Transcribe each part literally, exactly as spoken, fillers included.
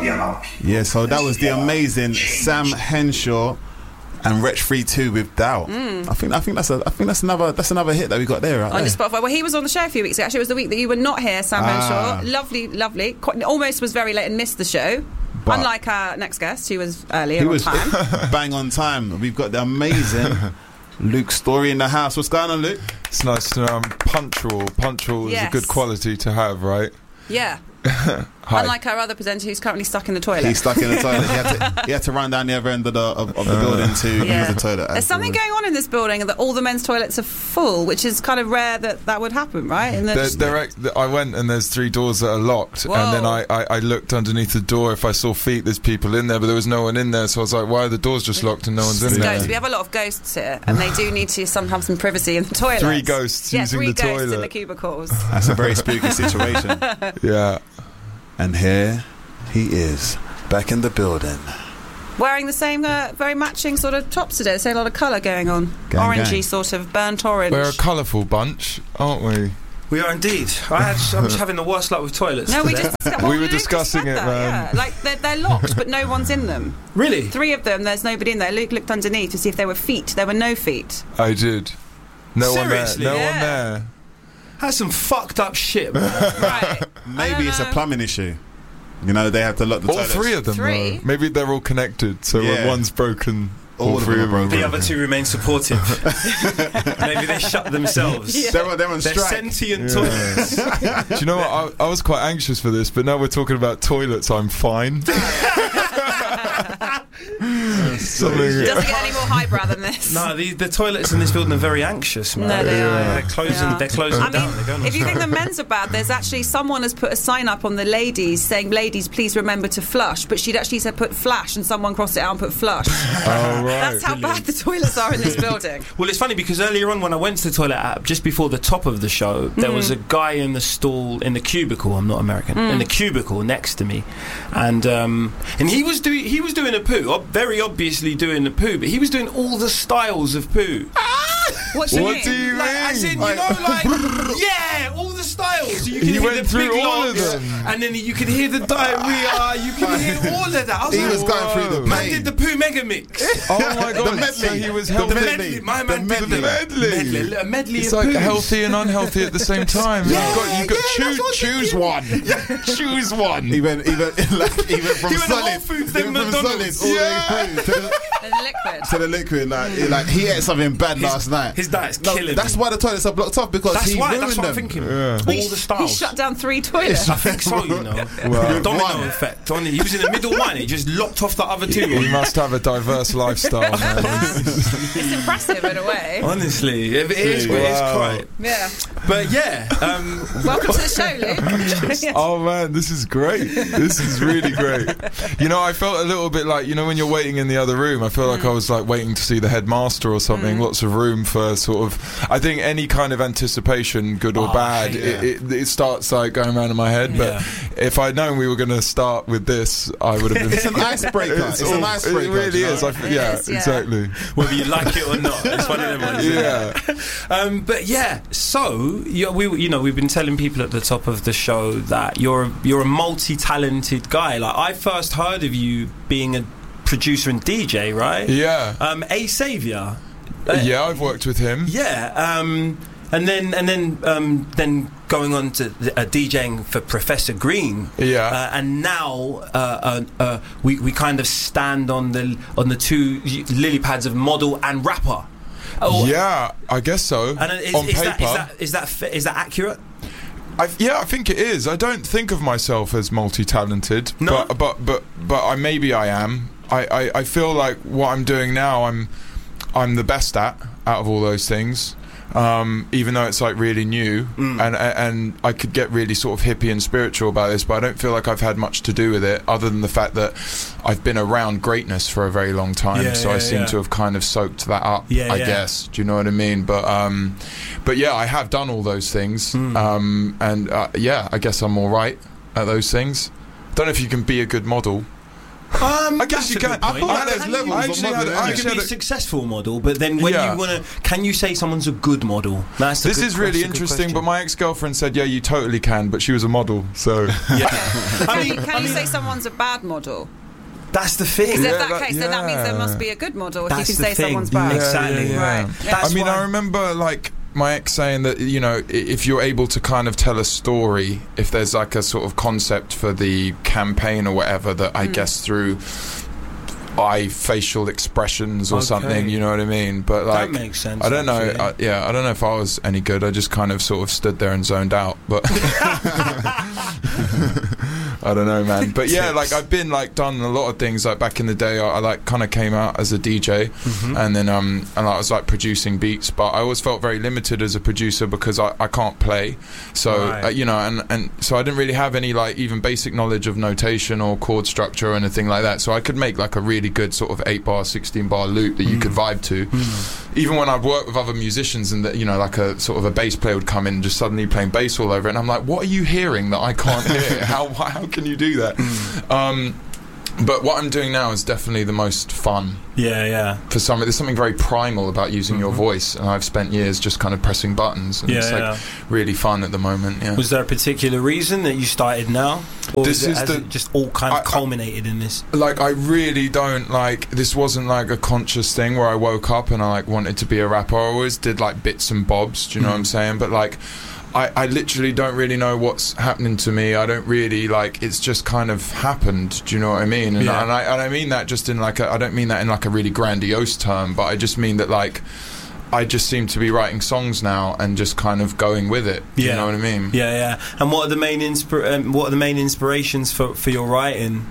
Yeah, so that was the amazing Sam Henshaw and Wretch three two with Doubt. Mm. I think I think that's a I think that's another that's another hit that we got there. Right on there. the Spotify. Well, he was on the show a few weeks ago. Actually, it was the week that you were not here, Sam Ah. Henshaw. Lovely, lovely. Quite, almost was very late and missed the show. But unlike our next guest, who was earlier he on was time. bang on time. We've got the amazing Luke Story in the house. What's going on, Luke? It's nice to know I'm punctual. Punctual Yes. is a good quality to have, right? Yeah. Hi. Unlike our other presenter who's currently stuck in the toilet. He's stuck in the toilet. He had to, he had to run down the other end of the, of, of the building to Yeah. use the toilet. There's something going on in this building that all the men's toilets are full, which is kind of rare that that would happen, right? And There, there ex- I went and there's three doors that are locked. Whoa. And then I, I, I looked underneath the door if I saw feet. There's people in there, but there was no one in there. So I was like, why are the doors just locked and no one's in It's there? ghosts. We have a lot of ghosts here, and they do need to sometimes have some privacy in the toilet. Three ghosts yeah, using three the ghosts toilet. in the cubicles. That's a very spooky situation. Yeah. And here he is, back in the building. Wearing the same, uh, very matching sort of tops today. There's a lot of colour going on. Gang, Orangey, gang. sort of burnt orange. We're a colourful bunch, aren't we? We are indeed. I had, I'm just having the worst luck with toilets. No, we today. just We well, were Luke just discussing said it, that, man. Yeah. Like they're, they're locked, but no one's in them. Really? Three of them, there's nobody in there. Luke looked underneath to see if there were feet. There were no feet. I did. No Seriously? one there. No Yeah. one there. That's some fucked up shit, man. Right. Maybe it's a know. plumbing issue. You know, they have to lock the All toilets. three of them, Three? though. Maybe they're all connected, so Yeah. when one's broken, all, All of three them of are them. broken. The other two remain supportive. Maybe they shut themselves. Yeah. They're, on- they're on They're strike. sentient Yeah. toilets. Do you know what? I, I was quite anxious for this, but now we're talking about toilets. I'm fine. Something. Doesn't get any more highbrow than this. No, the, the toilets in this building are very anxious, man. No, they Yeah. are. They're closing, Yeah. they're closing I down. mean, They're going on if you think strike. the men's are bad, there's actually someone has put a sign up on the ladies saying, "Ladies, please remember to flush." But she'd actually said put flash, and someone crossed it out and put flush. Oh, right. That's how bad the toilets are in this building. Well, it's funny because earlier on when I went to the toilet app, just before the top of the show, there Mm. was a guy in the stall, in the cubicle, I'm not American, in the cubicle next to me. And um, and he was doing he was doing a poo, ob- very obviously doing a poo, but he was doing all the styles of poo. What do you What mean? do you Like, mean? as in, you Like- know, like, yeah, all the styles. You can He hear went the through big all of lots, them. and then you could hear the diarrhea. You could hear all of that. I was He like, was going through the Whoa. man pain. did the poo mega mix. Oh my god! The medley. So he was The healthy. The medley. medley. My The man did medley. the Medley. medley. A medley It's of like poos. healthy and unhealthy at the same time. Yeah, you've got, you've got yeah, that's choo- what I'm choose one. Choose one. Even, even, like, even from He went to Whole solid, Foods, even then from McDonald's. solids all Yeah. the way through to the, And liquid. to the liquid. Like, he- like he ate something bad His- last night. his diet's No, killing That's me. why the toilets are blocked off because That's he why. ruined That's what I'm them. thinking. Yeah. All He- the styles. He shut down three toilets. I think so, you know. Wow. Domino One. effect. On He was in the middle one. He just locked off the other two. He must have a diverse lifestyle, man. It's impressive in a way. Honestly, it is, but it's Wow. quite. Yeah. But yeah, um, Welcome to the show, Luke. Yeah. Oh man, this is great. This is really great. You know, I felt a little bit like, you know, when you're waiting in the other room, I feel like I was like waiting to see the headmaster or something. Lots of room for sort of, I think any kind of anticipation, good or Oh, bad, yeah. it, it, it starts like going around in my head. But Yeah. if I'd known we were going to start with this, I would have been. It's an icebreaker. It's, all- an icebreaker. It really do you know? is. I, It yeah, is, yeah. exactly. whether you like it or not, it's one of them ones. isn't it? Yeah. Um, but yeah, so you we you know we've been telling people at the top of the show that you're a, you're a multi-talented guy. Like I first heard of you being a producer and D J, right? Yeah. Um, A Saviour. Yeah, I've worked with him. Yeah, um, and then and then um, then going on to the, uh, DJing for Professor Green. Yeah. uh, and now uh, uh, uh, we we kind of stand on the on the two lily pads of model and rapper. Oh, Yeah, I guess so. And uh, is, on is, paper. that, is that is that fa- is that accurate? I, yeah, I think it is. I don't think of myself as multi-talented, No? but but but but I maybe I am. I, I, I feel like what I'm doing now, I'm I'm the best at out of all those things. Um, even though it's like really new, Mm. and and I could get really sort of hippie and spiritual about this, but I don't feel like I've had much to do with it, other than the fact that I've been around greatness for a very long time. Yeah, so I yeah, seem yeah. to have kind of soaked that up. Yeah, I yeah. guess. Do you know what I mean? But um, but yeah, I have done all those things, Mm. um, and uh, yeah, I guess I'm all right at those things. Don't know if you can be a good model. Um, I guess that's you a can. good I point. thought Yeah, there's can levels you- of I actually modelling. had- I I You actually can be had a a- successful model, but then when Yeah. you want to, can you say someone's a good model? That's a This good, is really that's a good interesting, question. but my ex-girlfriend said, yeah, you totally can, but she was a model, so... yeah. Can, I you, mean, can I you mean, say someone's a bad model? that's the thing. Because Yeah, if that, that- case, then that means there yeah. must be a good model if That's you the can say thing. someone's bad. Yeah, exactly. yeah, yeah. Right. That's I mean, why- I remember, like, my ex saying that, you know, i- if you're able to kind of tell a story, if there's, like, a sort of concept for the campaign or whatever, that I guess through eye facial expressions or Okay. something, you know what I mean? But, like... that makes sense. I don't know. actually. I, yeah, I don't know if I was any good. I just kind of sort of stood there and zoned out. But I don't know, man. But yeah, like I've been like done a lot of things. Like back in the day, I, I like kind of came out as a D J, Mhm. and then um, and I was like producing beats. But I always felt very limited as a producer because I, I can't play. So Right. uh, you know, and and so I didn't really have any like even basic knowledge of notation or chord structure or anything like that. So I could make like a really good sort of eight bar, sixteen bar loop that you could vibe to. Even when I've worked with other musicians and that, you know, like a sort of a bass player would come in and just suddenly playing bass all over it, and I'm like, what are you hearing that I can't hear? how how can you do that? Um, but what I'm doing now is definitely the most fun. Yeah, yeah. For some, there's something very primal about using your voice, and I've spent years just kind of pressing buttons, and Yeah, it's like yeah. really fun at the moment. Yeah. Was there a particular reason that you started now, or This is, it, is has the- it just all kind of I- I- culminated in this? Like I really don't like this wasn't like a conscious thing where I woke up and I like wanted to be a rapper. I always did like bits and bobs, do you know what I'm saying? But like I, I literally don't really know what's happening to me. I don't really like it's just kind of happened, do you know what I mean? And, Yeah. and I and I mean that just in like a, I don't mean that in like a really grandiose term, but I just mean that like I just seem to be writing songs now and just kind of going with it. Do Yeah. you know what I mean? Yeah, yeah. And what are the main inspir- um, what are the main inspirations for, for your writing?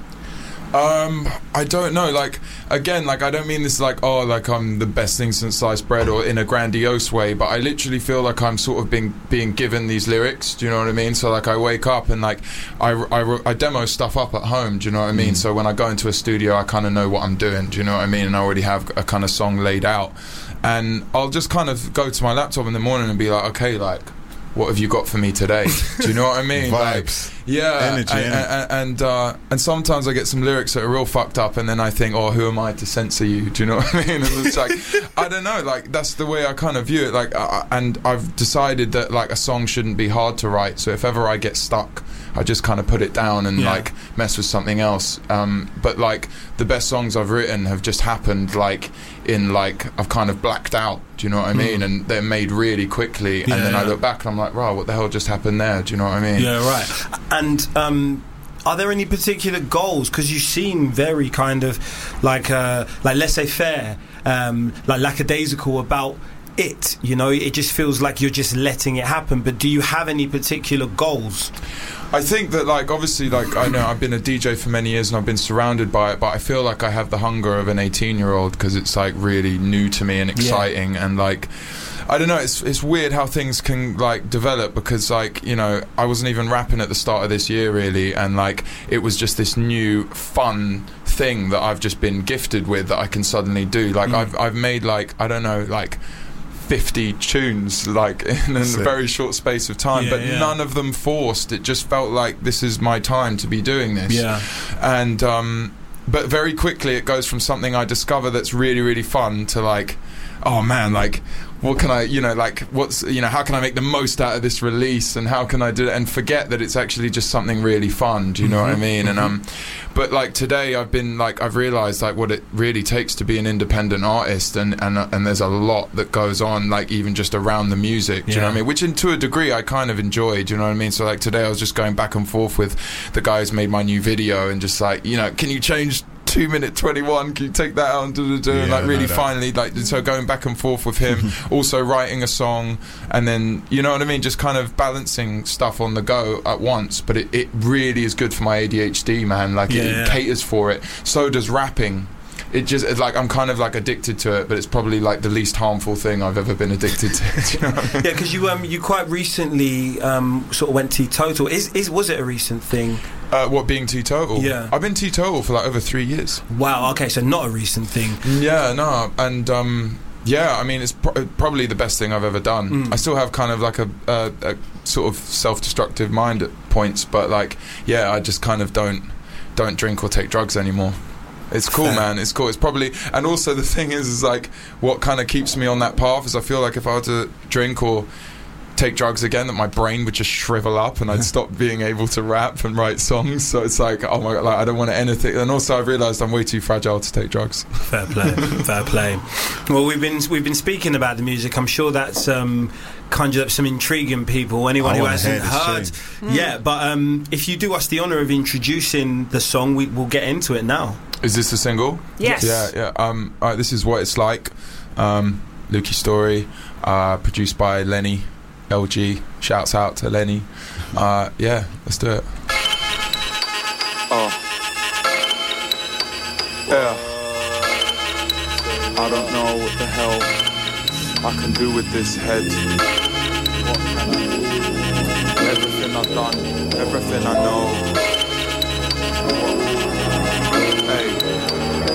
Um, I don't know. Like again, like I don't mean this like oh, like I'm the best thing since sliced bread or in a grandiose way, but I literally feel like I'm sort of being being given these lyrics. Do you know what I mean? So like I wake up and like I, I, I demo stuff up at home. Do you know what I mean? So when I go into a studio, I kind of know what I'm doing. Do you know what I mean? And I already have a kind of song laid out, and I'll just kind of go to my laptop in the morning and be like, okay, like. What have you got for me today? Do you know what I mean? Vibes. Like, yeah, Energy, and, innit? and and, uh, and sometimes I get some lyrics that are real fucked up, and then I think, oh, who am I to censor you? Do you know what I mean? And it's like, I don't know, like that's the way I kind of view it. Like, uh, and I've decided that like a song shouldn't be hard to write. So if ever I get stuck, I just kind of put it down and Yeah. like mess with something else. Um, but like the best songs I've written have just happened like in like I've kind of blacked out. Do you know what I mean? And they're made really quickly, and Yeah, then I yeah. look back and I'm like, wow, what the hell just happened there? Do you know what I mean? Yeah, right. And um, are there any particular goals? Because you seem very kind of like uh, like laissez-faire, um, like lackadaisical about it. You know, it just feels like you're just letting it happen. But do you have any particular goals? I think that, like, obviously, like, I know I've been a D J for many years and I've been surrounded by it, but I feel like I have the hunger of an eighteen-year-old because it's, like, really new to me and exciting. And, like, I don't know, it's it's weird how things can, like, develop because, like, you know, I wasn't even rapping at the start of this year, really, and, like, it was just this new, fun thing that I've just been gifted with that I can suddenly do. Like, Mm. I've, I've made, like, I don't know, like... fifty tunes like in a Sick. very short space of time, Yeah, but yeah. none of them forced. It just felt like this is my time to be doing this. Yeah. And um but very quickly it goes from something I discover that's really really fun to like, oh man, like what can I, you know, like what's, you know, how can I make the most out of this release and how can I do it and forget that it's actually just something really fun. Do you know what I mean? And um but like today I've been like I've realized like what it really takes to be an independent artist, and and, uh, and there's a lot that goes on, like even just around the music. Do you know Yeah. what I mean? Which in to a degree I kind of enjoy. Do you know what I mean? So like today I was just going back and forth with the guy who's made my new video and just like, you know, can you change two minute twenty-one, can you take that out and do, do, do, and Yeah, like I really know that. finally like so going back and forth with him, also writing a song, and then you know what I mean, just kind of balancing stuff on the go at once. But it, it really is good for my A D H D, man. Like Yeah, it, yeah. it caters for it. So does rapping. It just it's like I'm kind of like addicted to it, but it's probably like the least harmful thing I've ever been addicted to. Do you know what I mean? Yeah, because you um you quite recently um sort of went teetotal. Is is was it a recent thing? Uh, what, being teetotal? Yeah. I've been teetotal for like over three years. Wow. Okay, so not a recent thing. Yeah, no, and um, yeah, I mean, it's pro- probably the best thing I've ever done. Mm. I still have kind of like a, a, a sort of self-destructive mind at points, but like, yeah, I just kind of don't don't drink or take drugs anymore. It's cool, Fair. man. It's cool. It's probably, and also the thing is, is like what kind of keeps me on that path is I feel like if I were to drink or take drugs again, that my brain would just shrivel up and I'd stop being able to rap and write songs. So it's like, oh my god, like I don't want anything. And also I've realised I'm way too fragile to take drugs. Fair play, fair play. Well, we've been we've been speaking about the music. I'm sure that's um, conjured up some intriguing people. Anyone I who wanna hasn't hear heard, this yeah. But um, if you do us the honour of introducing the song, we, we'll get into it now. Is this a single? Yes. Yeah, yeah. Um, all right, this is What It's Like. Um, Lukey Story, uh, produced by Lenny L G. Shouts out to Lenny. Uh, yeah, let's do it. Oh. Yeah. I don't know what the hell I can do with this head. What can I? Everything I've done, everything I know.